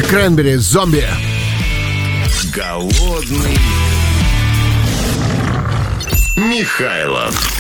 Кренбери, зомби. Голодный Михайлов.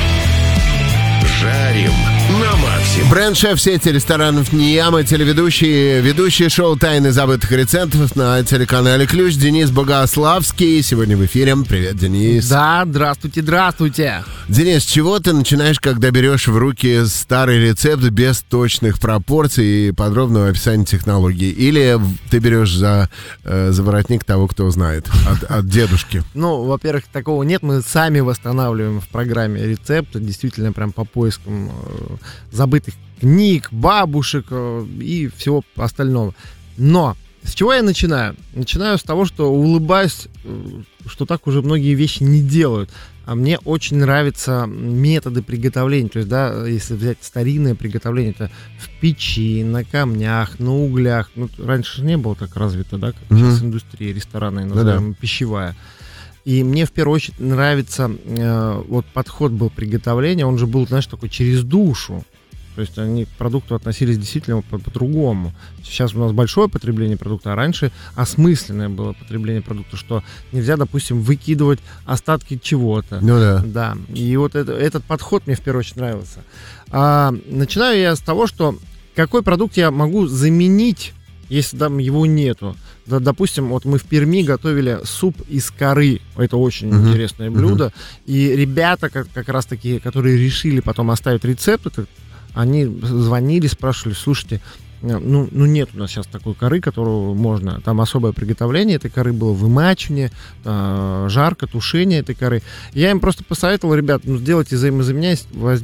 Жарим на максимум. Бренд-шеф сети ресторанов «Нияма», ведущий шоу «Тайны забытых рецептов» на телеканале «Ключ» Денис Богославский. Сегодня в эфире. Привет, Денис. Да, здравствуйте. Денис, с чего ты начинаешь, когда берешь в руки старый рецепт без точных пропорций и подробного описания технологии? Или ты берешь за воротник того, кто знает, от дедушки? Ну, во-первых, такого нет. Мы сами восстанавливаем в программе рецепты, действительно, прям по поискам забытых книг, бабушек и всего остального. Но с чего я начинаю? Начинаю с того, что улыбаюсь, что так уже многие вещи не делают. А мне очень нравятся методы приготовления. То есть, да, если взять старинное приготовление, это в печи, на камнях, на углях. Ну, раньше не было так развито, да, как сейчас индустрия ресторанная, называемая пищевая. И мне в первую очередь нравится вот подход был приготовления, он же был, знаешь, такой через душу. То есть они к продукту относились действительно по-другому. Сейчас у нас большое потребление продукта, а раньше осмысленное было потребление продукта, что нельзя, допустим, выкидывать остатки чего-то. Ну да. Да. И вот этот подход мне в первую очередь нравился. Начинаю я с того, что какой продукт я могу заменить, если там его нету. Да, допустим, вот мы в Перми готовили суп из коры. Это очень интересное блюдо. И ребята, как раз таки, которые решили потом оставить рецепт, они звонили, спрашивали: слушайте, ну нет у нас сейчас такой коры, которую можно, там особое приготовление этой коры было, вымачивание, жарко, тушение этой коры. Я им просто посоветовал: ребят, сделайте взаимозаменяемость,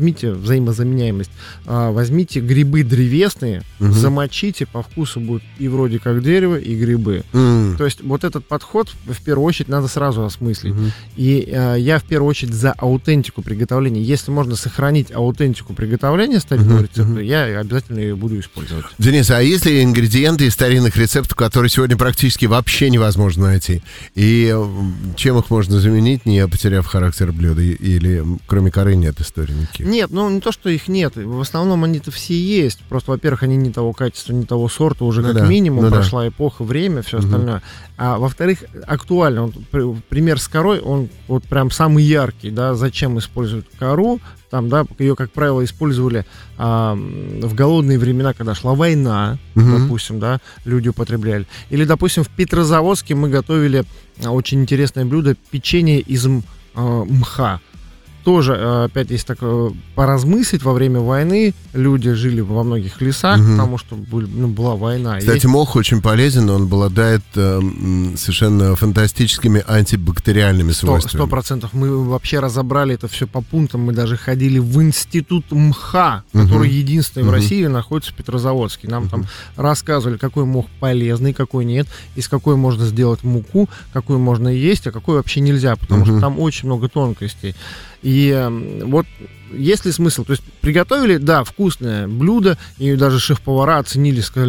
возьмите грибы древесные, замочите, по вкусу будет и вроде как дерево, и грибы. То есть вот этот подход в первую очередь надо сразу осмыслить. И я в первую очередь за аутентику приготовления. Если можно сохранить аутентику приготовления старинного рецепта, я обязательно ее буду использовать. Денис, а есть ли ингредиенты из старинных рецептов, которые сегодня практически вообще невозможно найти? И чем их можно заменить, не потеряв характер блюда? Или кроме коры нет истории никаких? Нет, не то, что их нет. В основном они-то все есть. Просто, во-первых, они не того качества, не того сорта. Уже минимум прошла эпоха, время, все остальное. А во-вторых, актуально. Пример с корой, он вот прям самый яркий. Да? Зачем использовать кору? Там, да, ее, как правило, использовали в голодные времена, когда шла война, допустим, да, люди употребляли. Или, допустим, в Петрозаводске мы готовили очень интересное блюдо — печенье из мха. Тоже, опять, если так поразмыслить, во время войны люди жили во многих лесах, потому что была война. Кстати, мох очень полезен, он обладает совершенно фантастическими антибактериальными свойствами. 100%. Мы вообще разобрали это все по пунктам. Мы даже ходили в институт мха, который единственный в России находится в Петрозаводске. Нам там рассказывали, какой мох полезный, какой нет, из какой можно сделать муку, какую можно есть, а какой вообще нельзя, потому что там очень много тонкостей. И вот есть ли смысл? То есть приготовили, да, вкусное блюдо, и даже шеф-повара оценили, сказали: